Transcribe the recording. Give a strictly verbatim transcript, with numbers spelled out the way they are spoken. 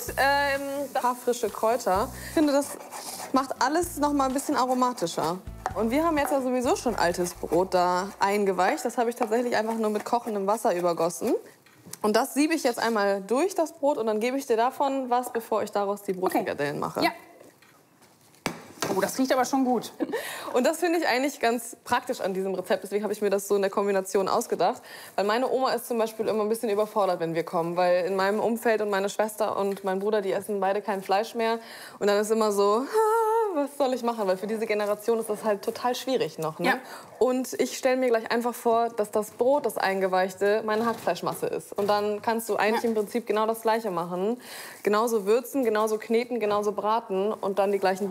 ähm, ein paar frische Kräuter. Ich finde, das macht alles noch mal ein bisschen aromatischer. Und wir haben jetzt ja sowieso schon altes Brot da eingeweicht. Das habe ich tatsächlich einfach nur mit kochendem Wasser übergossen. Und das siebe ich jetzt einmal durch, das Brot, und dann gebe ich dir davon was, bevor ich daraus die Brotfrikadellen mache. Ja. Oh, das riecht aber schon gut. Und das finde ich eigentlich ganz praktisch an diesem Rezept. Deswegen habe ich mir das so in der Kombination ausgedacht. Weil meine Oma ist zum Beispiel immer ein bisschen überfordert, wenn wir kommen. Weil in meinem Umfeld und meine Schwester und mein Bruder, die essen beide kein Fleisch mehr. Und dann ist immer so, ah, was soll ich machen? Weil für diese Generation ist das halt total schwierig noch. Ne? Ja. Und ich stelle mir gleich einfach vor, dass das Brot, das Eingeweichte, meine Hackfleischmasse ist. Und dann kannst du eigentlich Ja. im Prinzip genau das Gleiche machen. Genauso würzen, genauso kneten, genauso braten und dann die gleichen